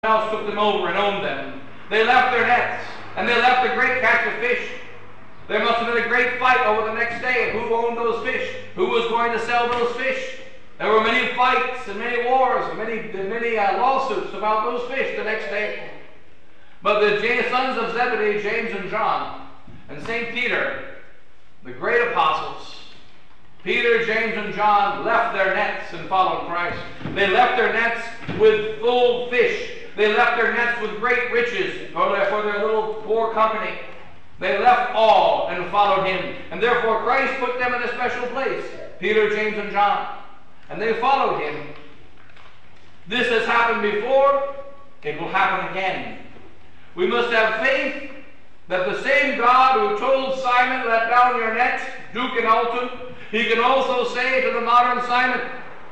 else took them over and owned them. They left their nets, and they left a great catch of fish. There must have been a great fight over the next day of who owned those fish, who was going to sell those fish. There were many fights and many wars and many lawsuits about those fish the next day. But the sons of Zebedee, James and John, and St. Peter, the great apostles, Peter, James, and John left their nets and followed Christ. They left their nets with full fish. They left their nets with great riches for their little poor company. They left all and followed him. And therefore Christ put them in a special place, Peter, James, and John. And they followed him. This has happened before. It will happen again. We must have faith that the same God who told Simon, "Let down your net, duc in altum," he can also say to the modern Simon.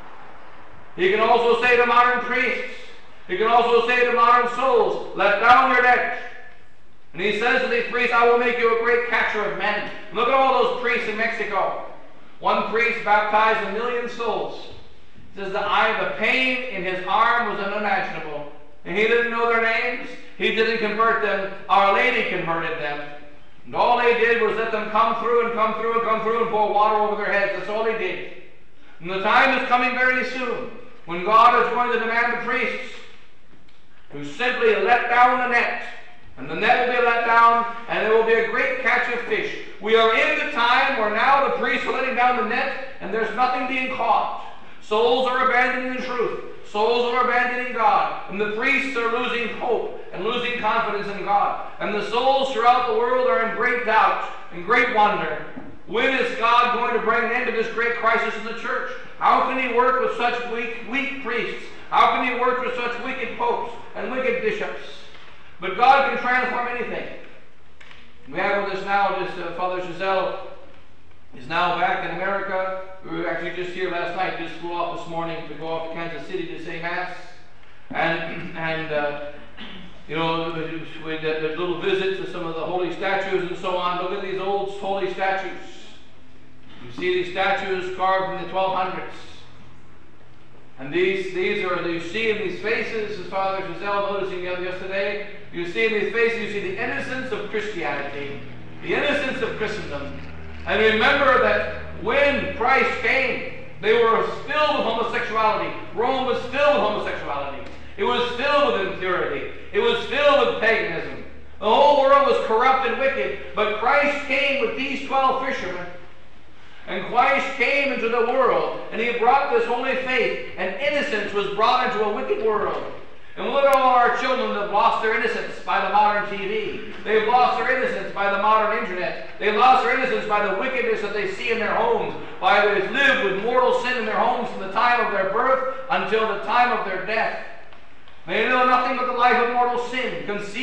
He can also say to modern priests. He can also say to modern souls, "Let down your net." And he says to these priests, "I will make you a great catcher of men." Look at all those priests in Mexico. One priest baptized 1 million souls. He says the pain in his arm was unimaginable. And he didn't know their names. He didn't convert them. Our Lady converted them. And all they did was let them come through and come through and come through and pour water over their heads. That's all they did. And the time is coming very soon when God is going to demand the priests who simply let down the net. And the net will be let down, and there will be a great catch of fish. We are in the time where now the priests are letting down the net, and there's nothing being caught. Souls are abandoning the truth. Souls are abandoning God. And the priests are losing hope and losing confidence in God. And the souls throughout the world are in great doubt and great wonder. When is God going to bring an end to this great crisis in the church? How can he work with such weak priests? How can he work with such wicked popes and wicked bishops? But God can transform anything. We have with us now Father Giselle is now back in America. We were actually just here last night, just flew off this morning to go off to Kansas City to say Mass. You know, we did a little visit to some of the holy statues and so on. Look at these old holy statues. You see these statues carved in the 1200s. And these are, you see in these faces, as Father Giselle noticing yesterday, you see in these faces, you see the innocence of Christianity, the innocence of Christendom. And remember that when Christ came, they were filled with homosexuality. Rome was filled with homosexuality. It was filled with impurity. It was filled with paganism. The whole world was corrupt and wicked. But Christ came with these 12 fishermen. And Christ came into the world, and he brought this holy faith, and innocence was brought into a wicked world. And look at all our children that have lost their innocence by the modern TV. They've lost their innocence by the modern internet. They've lost their innocence by the wickedness that they see in their homes, by they've lived with mortal sin in their homes from the time of their birth until the time of their death. They know nothing but the life of mortal sin, conceived